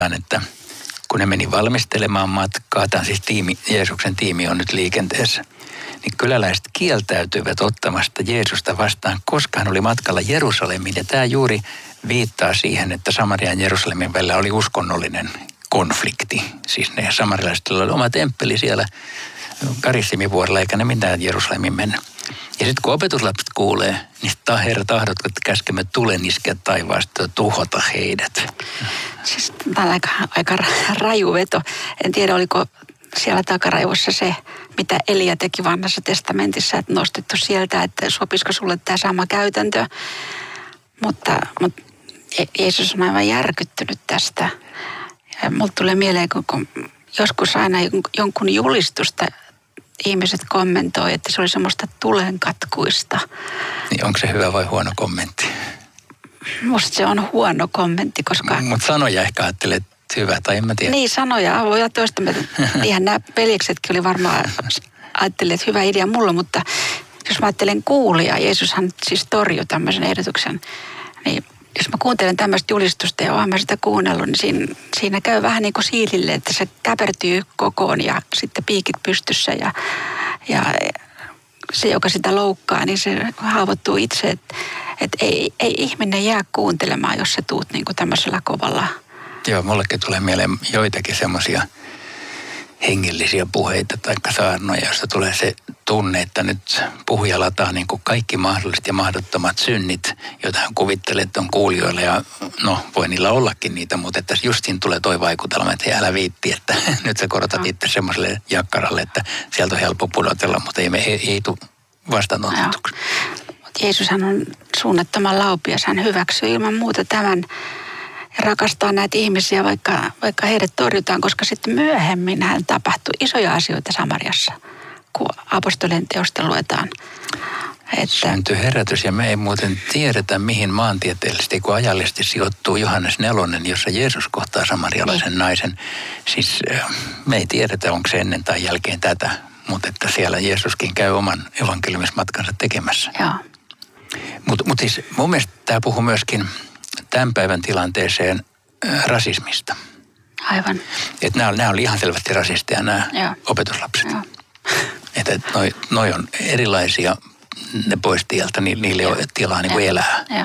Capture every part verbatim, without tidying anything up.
että kun ne meni valmistelemaan matkaa, tämä siis tiimi, Jeesuksen tiimi on nyt liikenteessä, niin kyläläiset kieltäytyivät ottamasta Jeesusta vastaan, koska hän oli matkalla Jerusalemiin. Ja tämä juuri viittaa siihen, että Samarian ja Jerusalemin välillä oli uskonnollinen konflikti. Siis ne samarilaiset oli oma temppeli siellä Karissimivuorella, eikä ne mitään Jerusalemin mennä. Ja sitten kun opetuslapset kuulee, niin Herra tahdotko, että käskemme tulen iskeä taivaasta tuhota heidät. Siis tämä on aika, aika raju veto. En tiedä, oliko siellä takaraivossa se, mitä Elia teki vanhassa testamentissa, että nostettu sieltä, että sopisiko sulle tämä sama käytäntö. Mutta, mutta Jeesus on aivan järkyttynyt tästä. Ja mulle tulee mieleen, kun joskus aina jonkun julistusta ihmiset kommentoi, että se oli semmoista tulenkatkuista. Niin onko se hyvä vai huono kommentti? Musta se on huono kommentti, koska... Mutta sanoja ehkä ajattelee, että hyvä, tai en mä tiedä. Niin, sanoja. Voi toista. Ihan nämä veljeksetkin oli varmaan ajattelin, että hyvä idea mulla, mutta jos mä ajattelen kuulijaa, Jeesushan siis torjui tämmöisen ehdotuksen, niin jos mä kuuntelen tämmöistä julistusta ja oon mä sitä kuunnellut, niin siinä, siinä käy vähän niin kuin siilille, että se käpertyy kokoon ja sitten piikit pystyssä ja, ja se, joka sitä loukkaa, niin se haavoittuu itse, että, että ei, ei ihminen jää kuuntelemaan, jos sä tuut niin kuin tämmöisellä kovalla. Joo, mullekin tulee mieleen joitakin semmoisia hengellisiä puheita tai saarnoja, joissa tulee se tunne, että nyt puhuja lataa niin kuin kaikki mahdolliset ja mahdottomat synnit, joita hän kuvittelee, että on kuulijoilla. Ja no, voi niillä ollakin niitä, mutta että just siinä tulee toi vaikutelma, että hei, älä viitti, että nyt sä korotat itse semmoiselle jakkaralle, että sieltä on helppo pudotella, mutta ei, me, ei, ei tule vastaanotetuksi. Mutta Jeesushan on suunnattoman laupias, hän hyväksyy ilman muuta tämän ja rakastaa näitä ihmisiä, vaikka, vaikka heidät torjutaan, koska sitten myöhemmin hän tapahtui isoja asioita Samariassa, kun apostolien teosta luetaan. Että syntyi herätys ja me ei muuten tiedetä, mihin maantieteellisesti, kun ajallisesti sijoittuu Johannes nelonen, jossa Jeesus kohtaa samarialaisen niin. naisen. Siis me ei tiedetä, onko se ennen tai jälkeen tätä, mutta että siellä Jeesuskin käy oman evankeliumismatkansa tekemässä. Joo. Mutta mut siis mun mielestä tämä puhuu myöskin tämän päivän tilanteeseen äh, rasismista. Aivan. Että nämä, nämä oli ihan selvästi rasisteja nämä Joo. opetuslapset. Joo. Että et noi, noi on erilaisia, ne pois tieltä, ni, niille ei ole tilaa niin kuin elää. Joo.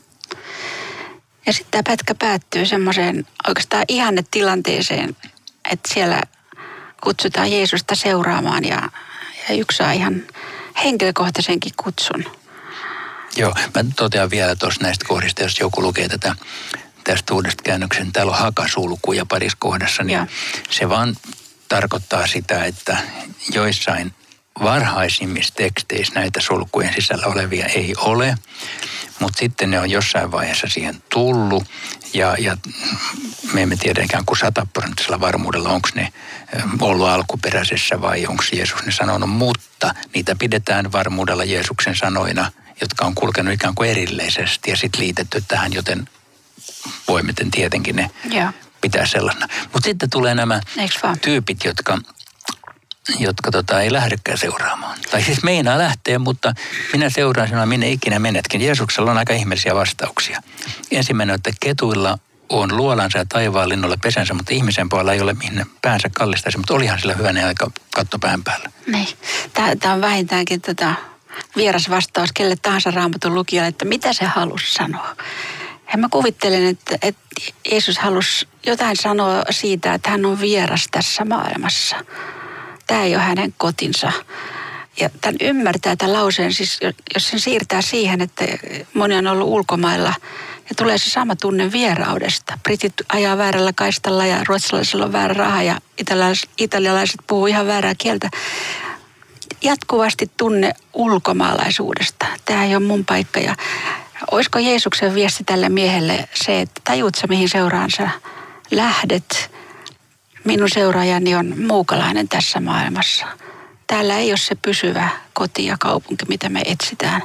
Ja sitten tämä pätkä päättyy semmoiseen oikeastaan ihannetilanteeseen, että siellä kutsutaan Jeesusta seuraamaan ja, ja yksi saa ihan henkilökohtaisenkin kutsun. Joo, mä totean vielä tuossa näistä kohdista, jos joku lukee tätä tästä uudesta käännöksen, täällä on hakasulkuja parissa kohdassa, niin ja. se vaan tarkoittaa sitä, että joissain varhaisimmissa teksteissä näitä sulkujen sisällä olevia ei ole, mutta sitten ne on jossain vaiheessa siihen tullut ja, ja me emme tiedä ikään kuin sataprosenttisella varmuudella, onko ne ollut alkuperäisessä vai onko Jeesus ne sanonut, mutta niitä pidetään varmuudella Jeesuksen sanoina, jotka on kulkenut ikään kuin erilleisesti ja sitten liitetty tähän, joten voimme tietenkin ne Joo. pitää sellaisena. Mutta sitten tulee nämä tyypit, jotka, jotka tota, ei lähdekään seuraamaan. Tai siis meinaa lähteä, mutta minä seuraan sinua, minne ikinä menetkin. Jeesuksella on aika ihmeellisiä vastauksia. Ensimmäinen on, että ketuilla on luolansa ja taivaanlinnolla pesänsä, mutta ihmisen puolella ei ole mihin päänsä kallistaisi. Mutta olihan sillä hyvänä aika katto pään päällä. Niin. Tämä on vähintäänkin tätä vieras vastaus kelle tahansa Raamatun lukijalle, että mitä se halusi sanoa. Ja mä kuvittelen, että, että Jeesus halusi jotain sanoa siitä, että hän on vieras tässä maailmassa. Tämä ei ole hänen kotinsa. Ja tämän ymmärtää tämän lauseen, siis jos sen siirtää siihen, että moni on ollut ulkomailla ja tulee se sama tunne vieraudesta. Britit ajaa väärällä kaistalla ja ruotsalaisilla on väärä raha ja italialaiset, italialaiset puhuu ihan väärää kieltä. Jatkuvasti tunne ulkomaalaisuudesta. Tämä ei ole mun paikka. Ja olisiko Jeesuksen viesti tälle miehelle se, että tajuut sä mihin seuraan sä lähdet? Minun seuraajani on muukalainen tässä maailmassa. Täällä ei ole se pysyvä koti ja kaupunki, mitä me etsitään.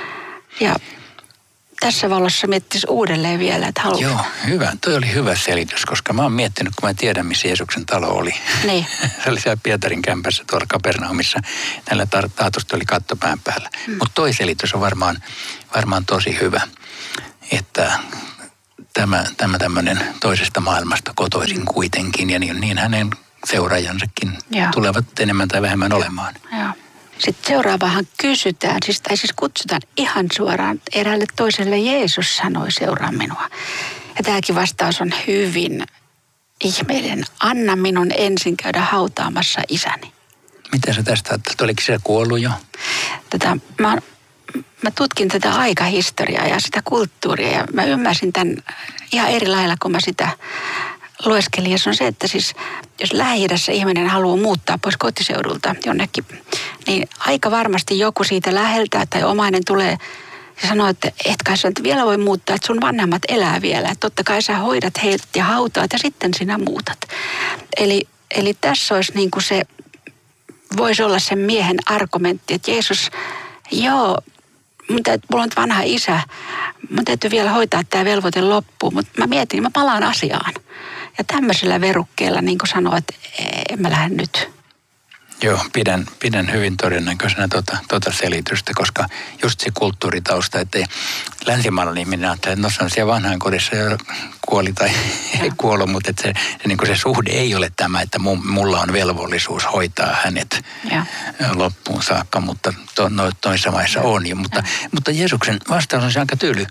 Ja tässä valossa miettisi uudelleen vielä, että haluaa. Joo, hyvä. Toi oli hyvä selitys, koska mä oon miettinyt, kun mä tiedän, missä Jeesuksen talo oli. Niin. Se oli siellä Pietarin kämpässä tuolla Kapernaumissa. Tällä taatusti oli katto pään päällä. Mm. Mutta toi selitys on varmaan, varmaan tosi hyvä, että tämä, tämä tämmöinen toisesta maailmasta kotoisin kuitenkin. Ja niin, niin hänen seuraajansakin Joo. tulevat enemmän tai vähemmän olemaan. Joo. Sitten seuraavahan kysytään, siis, tai siis kutsutaan ihan suoraan eräälle toiselle. Jeesus sanoi, seuraa minua. Ja tämäkin vastaus on hyvin ihmeellinen. Anna minun ensin käydä hautaamassa isäni. Mitä sä tästä ajattelet? Oliko se kuollut jo? Tätä, mä, mä tutkin tätä aikahistoriaa ja sitä kulttuuria ja mä ymmärsin tämän ihan eri lailla, kun mä sitä lueskelin. Ja se on se, että siis jos Lähi-idässä ihminen haluaa muuttaa pois kotiseudulta jonnekin, niin aika varmasti joku siitä läheltä tai omainen tulee ja sanoo, että et kai sä nyt vielä voi muuttaa, että sun vanhemmat elää vielä. Että totta kai sä hoidat heidät ja hautaat ja sitten sinä muutat. Eli, eli tässä olisi niin kuin se, voisi olla sen miehen argumentti, että Jeesus, joo, mun täytyy, mulla on vanha isä, mun täytyy vielä hoitaa tämä velvoite loppuun, mutta mä mietin, mä palaan asiaan. Ja tämmöisellä verukkeella niin kuin sanoo, että en mä lähde nyt. Joo, pidän, pidän hyvin todennäköisenä tota, tota selitystä, koska just se kulttuuritausta, että länsimaalainen ihminen ajattelee, että no se on siellä vanhaan kodissa jo kuoli tai ei kuollut, mutta että se, se, niin kuin se suhde ei ole tämä, että mulla on velvollisuus hoitaa hänet ja. loppuun saakka, mutta to, no, toisessa maissa on jo. Mutta, mutta Jeesuksen vastaus on se aika tyly.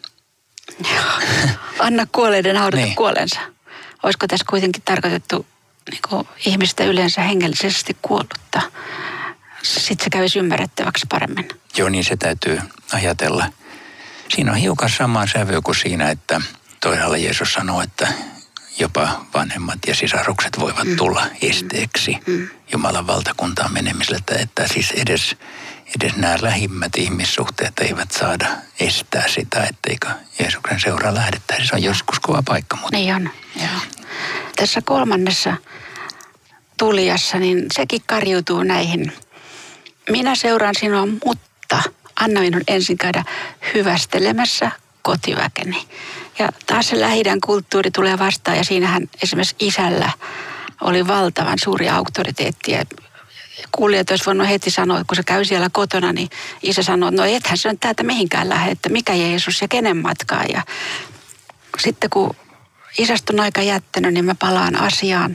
Anna kuolleiden haudata niin. kuolensa. Olisiko tässä kuitenkin tarkoitettu niin kuin ihmistä yleensä hengellisesti kuollutta? Sitten se kävisi ymmärrettäväksi paremmin. Joo, niin se täytyy ajatella. Siinä on hiukan sama sävy kuin siinä, että toisaalla Jeesus sanoo, että jopa vanhemmat ja sisarukset voivat mm. tulla esteeksi mm. Jumalan valtakuntaan menemiselle. Että, että siis edes, edes nämä lähimmät ihmissuhteet eivät saada estää sitä, etteikö Jeesuksen seuraa lähdettäisi. Se on joskus kova paikka. Mutta... Niin on, joo. Tässä kolmannessa tulijassa, niin sekin karjuutuu näihin. Minä seuraan sinua, mutta anna minun ensin käydä hyvästelemässä kotiväkeni. Ja taas se Lähi-idän kulttuuri tulee vastaan ja siinähän esimerkiksi isällä oli valtavan suuri auktoriteetti. Ja kuulijat olisi voinut heti sanoa, että kun se käy siellä kotona, niin isä sanoo, että no ethän se on täältä mihinkään lähde, että mikä Jeesus ja kenen matkaa. Ja sitten kun isästä on aika jättänyt, niin mä palaan asiaan.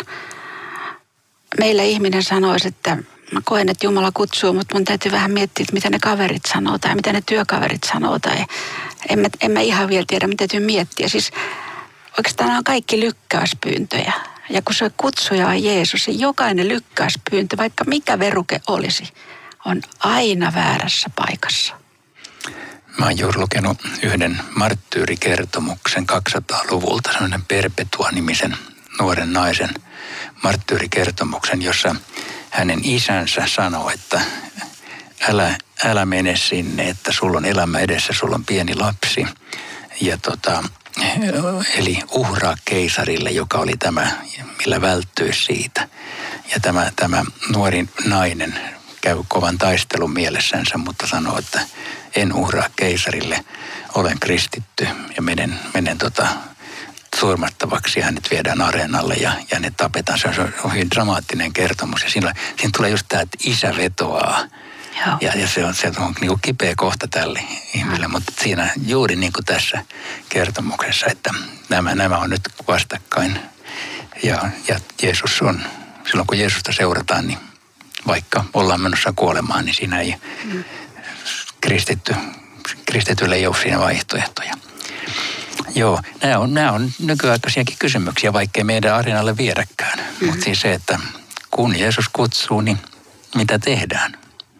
Meillä ihminen sanoisi, että mä koen, että Jumala kutsuu, mutta mun täytyy vähän miettiä, että mitä ne kaverit sanoo tai mitä ne työkaverit sanoo. Tai en mä, en mä ihan vielä tiedä, mitä täytyy miettiä. Siis oikeastaan nämä on kaikki lykkäyspyyntöjä. Ja kun se kutsuja on Jeesus, niin jokainen lykkäyspyyntö, vaikka mikä veruke olisi, on aina väärässä paikassa. Mä oon juuri lukenut yhden marttyyrikertomuksen kaksisataaluvulta, sellainen Perpetua-nimisen nuoren naisen marttyyrikertomuksen, jossa hänen isänsä sanoi, että älä, älä mene sinne, että sulla on elämä edessä, sulla on pieni lapsi. Ja tota, eli uhraa keisarille, joka oli tämä, millä välttyy siitä. Ja tämä, tämä nuori nainen käy kovan taistelun mielessänsä, mutta sanoo, että en uhraa keisarille, olen kristitty ja menen, menen tota, surmattavaksi ja hänet viedään areenalle ja, ja ne tapetaan. Se on, on hyvin dramaattinen kertomus ja siinä, siinä tulee just tämä, että isä vetoaa. Ja, ja se on, se on niin kuin kipeä kohta tälle ihmiselle, mutta siinä juuri niin kuin tässä kertomuksessa, että nämä, nämä on nyt vastakkain. Ja, ja Jeesus on, silloin kun Jeesusta seurataan, niin vaikka ollaan menossa kuolemaan, niin siinä ei mm. kristitty, kristitylle ei ole siinä vaihtoehtoja. Joo, nämä on, nämä on nykyaikaisiakin kysymyksiä, vaikkei meidän areenalle viedäkään. Mm. Mutta siis se, että kun Jeesus kutsuu, niin mitä tehdään?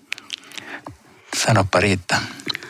Sanoppa Riitta.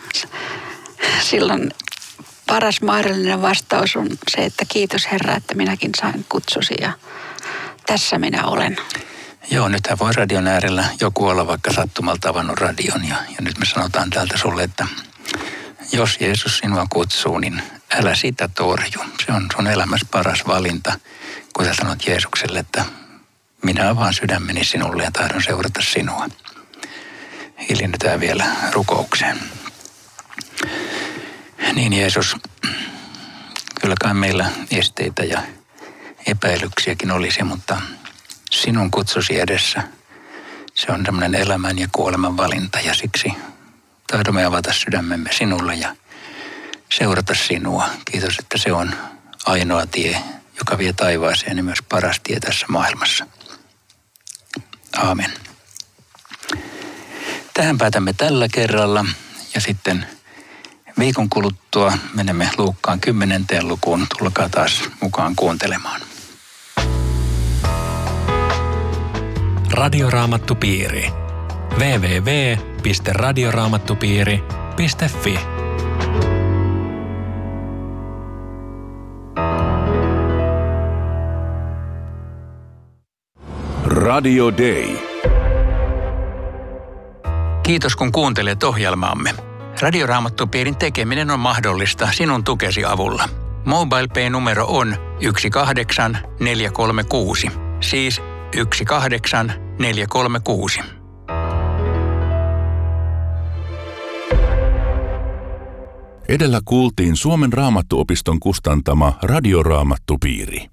Silloin paras mahdollinen vastaus on se, että kiitos Herra, että minäkin sain kutsusi ja tässä minä olen. Joo, nythän voi radion äärellä joku olla vaikka sattumalta avannut radion ja, ja nyt me sanotaan täältä sulle, että jos Jeesus sinua kutsuu, niin älä sitä torju. Se on sun elämässä paras valinta, kun sä sanot Jeesukselle, että minä avaan sydämeni sinulle ja tahdon seurata sinua. Hiljennytään vielä rukoukseen. Niin Jeesus, kyllä kai meillä esteitä ja epäilyksiäkin olisi, mutta sinun kutsusi edessä. Se on tämmöinen elämän ja kuoleman valinta ja siksi tahdomme avata sydämemme sinulle ja seurata sinua. Kiitos, että se on ainoa tie, joka vie taivaaseen ja myös paras tie tässä maailmassa. Aamen. Tähän päätämme tällä kerralla ja sitten viikon kuluttua menemme Luukkaan kymmenenteen lukuun. Tulkaa taas mukaan kuuntelemaan. Radioraamattupiiri. double-u double-u double-u piste radioraamattupiiri piste fi Radio Day. Kiitos kun kuuntelet ohjelmaamme. Radioraamattupiirin tekeminen on mahdollista sinun tukesi avulla. MobilePay-numero on yksi kahdeksan neljä kolme kuusi, siis yksi kahdeksan neljä kolme kuusi. Edellä kuultiin Suomen Raamattuopiston kustantama Radioraamattupiiri.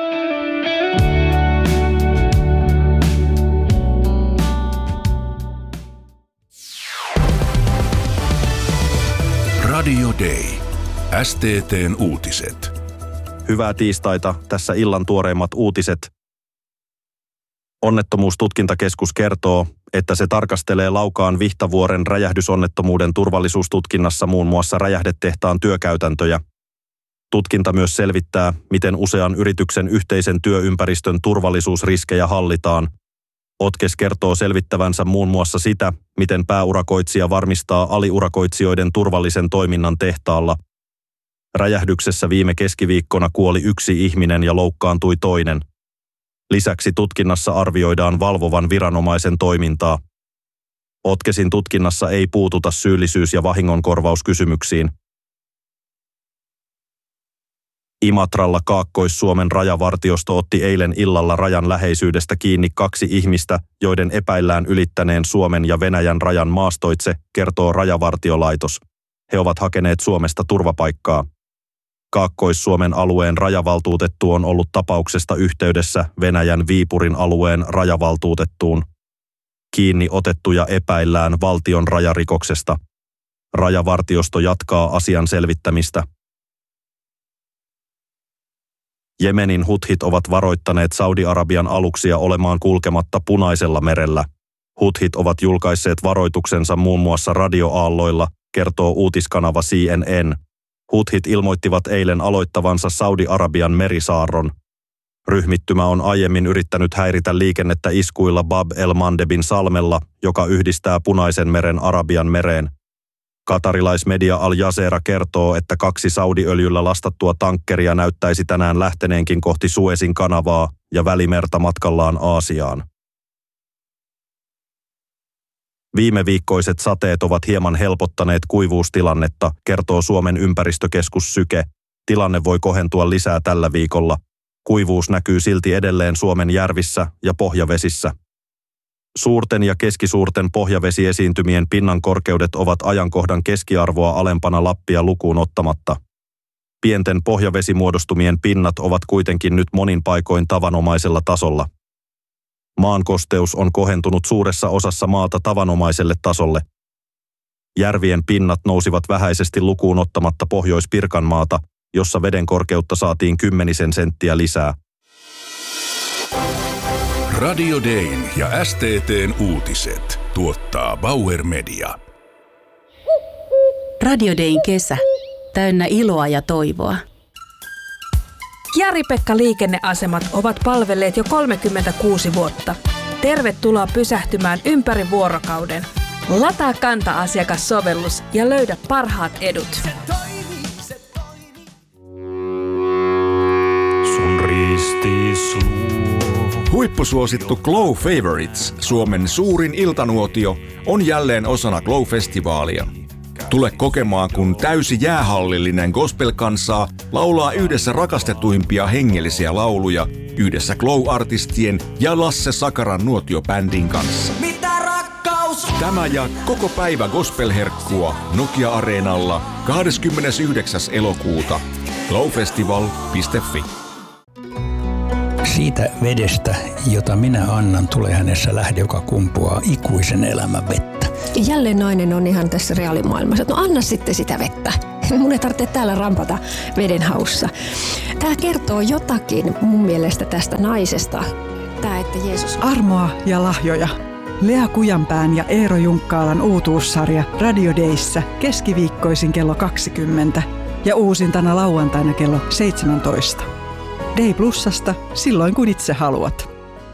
Radio Day. S T T:n uutiset. Hyvää tiistaita. Tässä illan tuoreimmat uutiset. Onnettomuustutkintakeskus kertoo, että se tarkastelee Laukaan Vihtavuoren räjähdysonnettomuuden turvallisuustutkinnassa muun muassa räjähdetehtaan työkäytäntöjä. Tutkinta myös selvittää, miten usean yrityksen yhteisen työympäristön turvallisuusriskejä hallitaan. Otkes kertoo selvittävänsä muun muassa sitä, miten pääurakoitsija varmistaa aliurakoitsijoiden turvallisen toiminnan tehtaalla. Räjähdyksessä viime keskiviikkona kuoli yksi ihminen ja loukkaantui toinen. Lisäksi tutkinnassa arvioidaan valvovan viranomaisen toimintaa. Otkesin tutkinnassa ei puututa syyllisyys- ja vahingonkorvauskysymyksiin. Imatralla Kaakkois-Suomen rajavartiosto otti eilen illalla rajan läheisyydestä kiinni kaksi ihmistä, joiden epäillään ylittäneen Suomen ja Venäjän rajan maastoitse, kertoo Rajavartiolaitos. He ovat hakeneet Suomesta turvapaikkaa. Kaakkois-Suomen alueen rajavaltuutettu on ollut tapauksesta yhteydessä Venäjän Viipurin alueen rajavaltuutettuun. Kiinni otettuja epäillään valtion rajarikoksesta. Rajavartiosto jatkaa asian selvittämistä. Jemenin huthit ovat varoittaneet Saudi-Arabian aluksia olemaan kulkematta Punaisella merellä. Huthit ovat julkaisseet varoituksensa muun muassa radioaalloilla, kertoo uutiskanava C N N. Huthit ilmoittivat eilen aloittavansa Saudi-Arabian merisaarron. Ryhmittymä on aiemmin yrittänyt häiritä liikennettä iskuilla Bab el-Mandebin salmella, joka yhdistää Punaisen meren Arabian mereen. Katarilaismedia Al Jazeera kertoo, että kaksi Saudi-öljyllä lastattua tankkeria näyttäisi tänään lähteneenkin kohti Suezin kanavaa ja Välimerta matkallaan Aasiaan. Viime viikkoiset sateet ovat hieman helpottaneet kuivuustilannetta, kertoo Suomen ympäristökeskus Syke. Tilanne voi kohentua lisää tällä viikolla. Kuivuus näkyy silti edelleen Suomen järvissä ja pohjavesissä. Suurten ja keskisuurten pohjavesiesiintymien pinnan korkeudet ovat ajankohdan keskiarvoa alempana Lappia lukuun ottamatta. Pienten pohjavesimuodostumien pinnat ovat kuitenkin nyt monin paikoin tavanomaisella tasolla. Maan kosteus on kohentunut suuressa osassa maata tavanomaiselle tasolle. Järvien pinnat nousivat vähäisesti lukuun ottamatta Pohjois-Pirkanmaata, jossa veden korkeutta saatiin kymmenisen senttiä lisää. Radio Dayn ja S T T:n uutiset tuottaa Bauer Media. Radio Dayn kesä. Täynnä iloa ja toivoa. Jari-Pekka liikenneasemat ovat palvelleet jo kolmekymmentäkuusi vuotta. Tervetuloa pysähtymään ympäri vuorokauden. Lataa Kanta-asiakassovellus ja löydä parhaat edut. Sun ristis luo. Huippusuosittu Glow Favorites, Suomen suurin iltanuotio, on jälleen osana Glow-festivaalia. Tule kokemaan, kun täysi jäähallillinen gospel-kansaa laulaa yhdessä rakastetuimpia hengellisiä lauluja yhdessä Glow-artistien ja Lasse Sakaran nuotiobändin kanssa. Mitä rakkaus? Tämä ja koko päivä gospel-herkkua Nokia-areenalla kahdeskymmenesyhdeksäs elokuuta. glowfestival piste fi. Siitä vedestä, jota minä annan, tulee hänessä lähde, joka kumpuaa ikuisen elämän vettä. Jälleen nainen on ihan tässä reaalimaailmassa, että no anna sitten sitä vettä. Mun ei tarvitse täällä rampata vedenhaussa. Tämä kertoo jotakin mun mielestä tästä naisesta. Tämä, että Jeesus... Armoa ja lahjoja. Lea Kujanpään ja Eero Junkkaalan uutuussarja Radio Dayssä keskiviikkoisin kello kaksikymmentä ja uusintana lauantaina kello seitsemäntoista. Day Plusasta silloin kun itse haluat.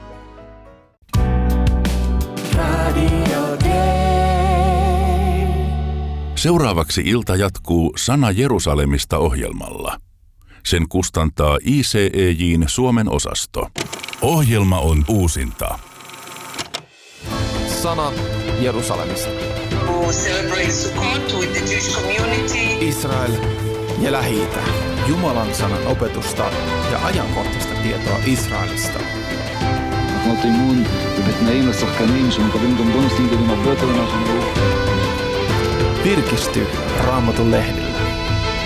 Radio Day. Seuraavaksi ilta jatkuu Sana Jerusalemista -ohjelmalla. Sen kustantaa I C E J:n Suomen osasto. Ohjelma on uusinta. Sana Jerusalemista. Israel ja Lähi-itä. Jumalan sanan opetusta ja ajankohtaista tietoa Israelista. Virkisty Raamatun lehdellä.